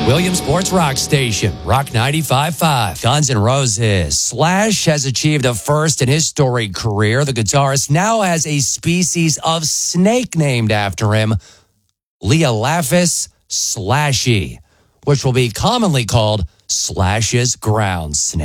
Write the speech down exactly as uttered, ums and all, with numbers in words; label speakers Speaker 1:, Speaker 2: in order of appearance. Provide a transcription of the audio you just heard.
Speaker 1: Williams Sports Rock Station, Rock ninety-five point five. Guns N' Roses. Slash has achieved a first in his storied career. The guitarist now has a species of snake named after him, Leiolaphus slashii, which will be commonly called Slash's ground snake.